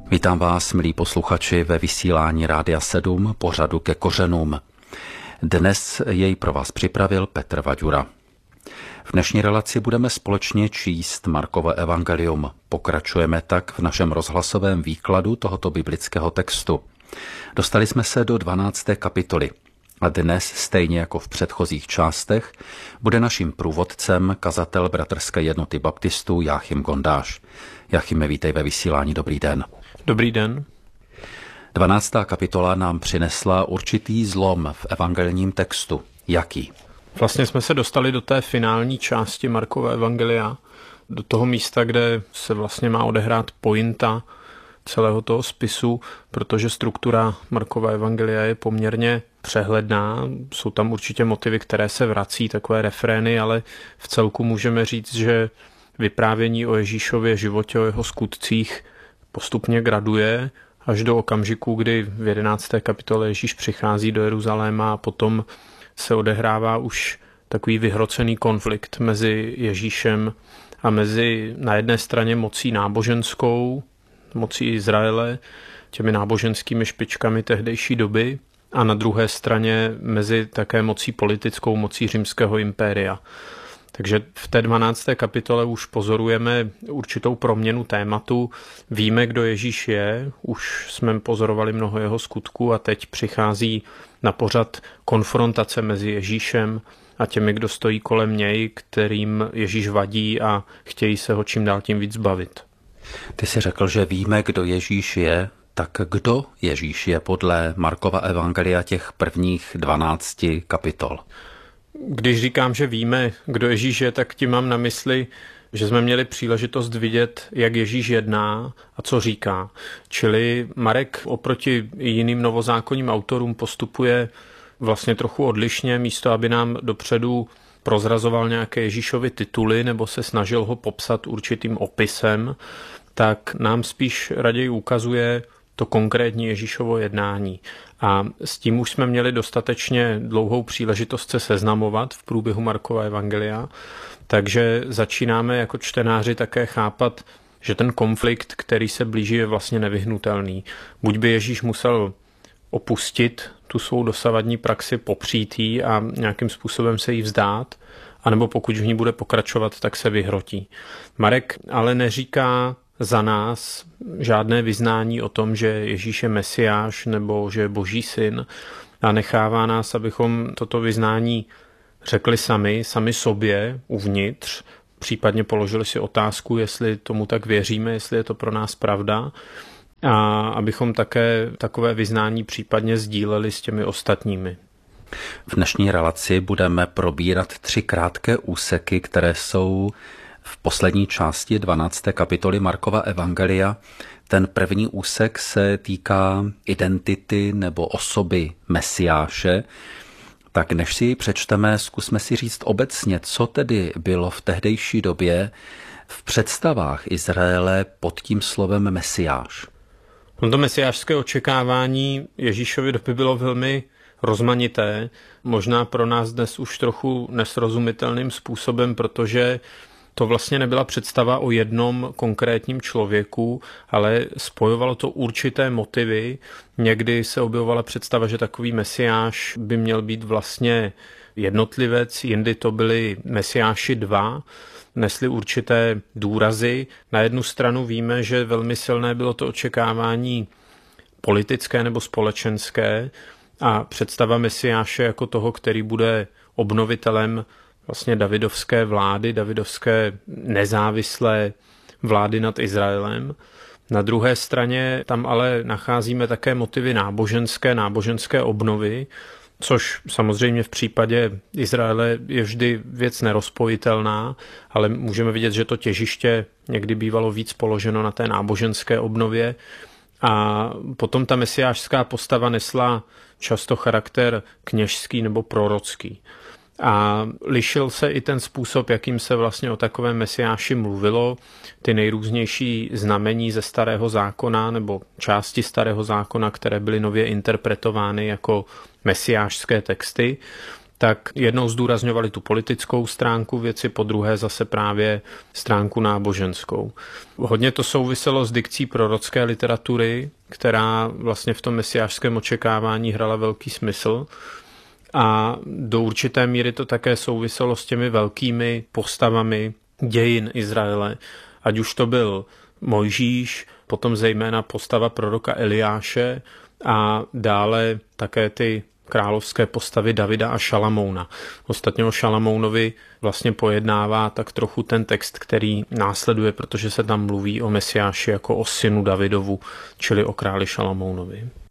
Vítám vás, milí posluchači, ve vysílání Rádia 7, pořadu Ke kořenům. Dnes jej pro vás připravil Petr Vaďura. V dnešní relaci budeme společně číst Markovo evangelium. Pokračujeme tak v našem rozhlasovém výkladu tohoto biblického textu. Dostali jsme se do 12. kapitoly a dnes, stejně jako v předchozích částech, bude naším průvodcem kazatel Bratrské jednoty baptistů Jáchym Gondáš. Jáchyme, vítej ve vysílání, dobrý den. Dobrý den. 12. kapitola nám přinesla určitý zlom v evangelním textu. Jaký? Vlastně jsme se dostali do té finální části Markova evangelia, do toho místa, kde se vlastně má odehrát pointa celého toho spisu, protože struktura Markova evangelia je poměrně přehledná. Jsou tam určitě motivy, které se vrací, takové refrény, ale v celku můžeme říct, že vyprávění o Ježíšově životě, o jeho skutcích postupně graduje až do okamžiku, kdy v 11. kapitole Ježíš přichází do Jeruzaléma a potom se odehrává už takový vyhrocený konflikt mezi Ježíšem a mezi na jedné straně mocí náboženskou, mocí Izraele, těmi náboženskými špičkami tehdejší doby, a na druhé straně mezi také mocí politickou, mocí římského impéria. Takže v té 12. kapitole už pozorujeme určitou proměnu tématu. Víme, kdo Ježíš je, už jsme pozorovali mnoho jeho skutků a teď přichází na pořad konfrontace mezi Ježíšem a těmi, kdo stojí kolem něj, kterým Ježíš vadí a chtějí se ho čím dál tím víc bavit. Ty jsi řekl, že víme, kdo Ježíš je. Tak kdo Ježíš je podle Markova evangelia těch prvních 12 kapitol? Když říkám, že víme, kdo Ježíš je, tak tím mám na mysli, že jsme měli příležitost vidět, jak Ježíš jedná a co říká. Čili Marek oproti jiným novozákonním autorům postupuje vlastně trochu odlišně, místo aby nám dopředu prozrazoval nějaké Ježíšovy tituly nebo se snažil ho popsat určitým opisem, tak nám spíš raději ukazuje to konkrétní Ježíšovo jednání. A s tím už jsme měli dostatečně dlouhou příležitost se seznamovat v průběhu Markova evangelia, takže začínáme jako čtenáři také chápat, že ten konflikt, který se blíží, je vlastně nevyhnutelný. Buď by Ježíš musel opustit tu svou dosavadní praxi, popřít jí a nějakým způsobem se jí vzdát, anebo pokud v ní bude pokračovat, tak se vyhrotí. Marek ale neříká za nás žádné vyznání o tom, že Ježíš je Mesiáš nebo že je Boží syn, a nechává nás, abychom toto vyznání řekli sami sobě uvnitř, případně položili si otázku, jestli tomu tak věříme, jestli je to pro nás pravda, a abychom také takové vyznání případně sdíleli s těmi ostatními. V dnešní relaci budeme probírat 3 krátké úseky, které jsou v poslední části 12. kapitoly Markova evangelia. Ten první úsek se týká identity nebo osoby Mesiáše. Tak než si ji přečteme, zkusme si říct obecně, co tedy bylo v tehdejší době v představách Izraele pod tím slovem Mesiáš. To mesiášské očekávání Ježíšovy doby bylo velmi rozmanité, možná pro nás dnes už trochu nesrozumitelným způsobem, protože to vlastně nebyla představa o jednom konkrétním člověku, ale spojovalo to určité motivy. Někdy se objevovala představa, že takový mesiáš by měl být vlastně jednotlivec, jindy to byli mesiáši 2, nesli určité důrazy. Na jednu stranu víme, že velmi silné bylo to očekávání politické nebo společenské a představa mesiáše jako toho, který bude obnovitelem vlastně davidovské vlády, davidovské nezávislé vlády nad Izraelem. Na druhé straně tam ale nacházíme také motivy náboženské obnovy, což samozřejmě v případě Izraele je vždy věc nerozpojitelná, ale můžeme vidět, že to těžiště někdy bývalo víc položeno na té náboženské obnově. A potom ta mesiášská postava nesla často charakter kněžský nebo prorocký. A lišil se i ten způsob, jakým se vlastně o takovém mesiáši mluvilo. Ty nejrůznější znamení ze Starého zákona nebo části Starého zákona, které byly nově interpretovány jako mesiášské texty, tak jednou zdůrazňovali tu politickou stránku věci, po druhé zase právě stránku náboženskou. Hodně to souviselo s dikcí prorocké literatury, která vlastně v tom mesiášském očekávání hrala velký smysl. A do určité míry to také souviselo s těmi velkými postavami dějin Izraele. Ať už to byl Mojžíš, potom zejména postava proroka Eliáše a dále také ty královské postavy Davida a Šalamouna. Ostatně o Šalamounovi vlastně pojednává tak trochu ten text, který následuje, protože se tam mluví o Mesiáši jako o synu Davidovu, čili o králi Šalamounovi.